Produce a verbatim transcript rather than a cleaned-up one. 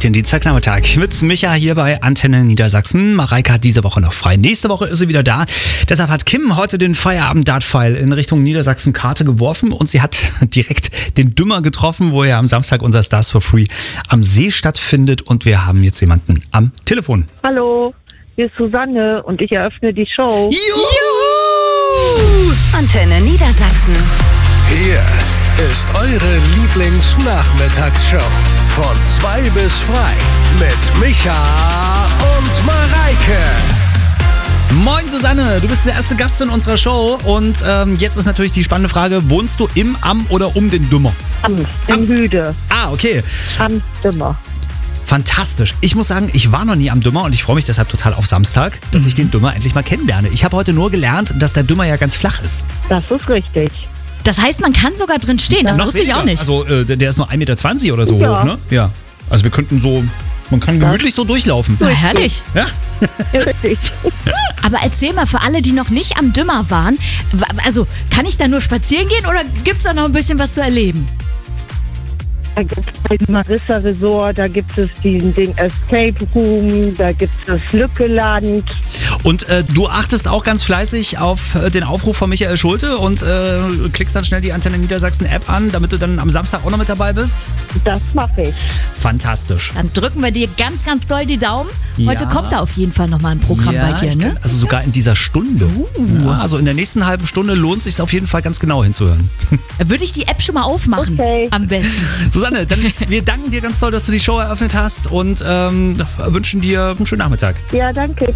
den Dienstagnachmittag mit Micha hier bei Antenne Niedersachsen. Mareike hat diese Woche noch frei. Nächste Woche ist sie wieder da. Deshalb hat Kim heute den Feierabend-Dart-Pfeil in Richtung Niedersachsen-Karte geworfen und sie hat direkt den Dümmer getroffen, wo ja am Samstag unser Stars for Free am See stattfindet und wir haben jetzt jemanden am Telefon. Hallo, hier ist Susanne und ich eröffne die Show. Juhu! Antenne Niedersachsen. Hier ist eure Lieblingsnachmittagsshow. Von zwei bis frei mit Micha und Mareike. Moin Susanne, du bist der erste Gast in unserer Show und ähm, jetzt ist natürlich die spannende Frage, wohnst du im, am oder um den Dümmer? Am, in Hüde. Ah, okay. Am Dümmer. Fantastisch. Ich muss sagen, ich war noch nie am Dümmer und ich freue mich deshalb total auf Samstag, dass ich den Dümmer endlich mal kennenlerne. Ich habe heute nur gelernt, dass der Dümmer ja ganz flach ist. Das ist richtig. Das heißt, man kann sogar drin stehen, das Noch wusste ich auch weniger. nicht. Also äh, der ist nur ein Meter zwanzig oder so Ja. hoch, ne? Ja. Also wir könnten so, man kann gemütlich so durchlaufen. Na, herrlich. Ja? Richtig. Aber erzähl mal, für alle, die noch nicht am Dümmer waren, wa- also kann ich da nur spazieren gehen oder gibt es da noch ein bisschen was zu erleben? Da gibt es das Marissa Resort, da gibt es den, den Escape Room, da gibt es das Lückeland. Und äh, du achtest auch ganz fleißig auf äh, den Aufruf von Michael Schulte und äh, klickst dann schnell die Antenne Niedersachsen App an, damit du dann am Samstag auch noch mit dabei bist? Das mache ich. Fantastisch. Dann drücken wir dir ganz, ganz doll die Daumen. Heute Ja. kommt da auf jeden Fall nochmal ein Programm Ja, bei dir, ich ne? kann- Also sogar in dieser Stunde. Uh. Ja, also in der nächsten halben Stunde lohnt es sich auf jeden Fall ganz genau hinzuhören. Da würde ich die App schon mal aufmachen. Okay. Am besten. Susanne, dann, wir danken dir ganz doll, dass du die Show eröffnet hast und ähm, wünschen dir einen schönen Nachmittag. Ja, danke.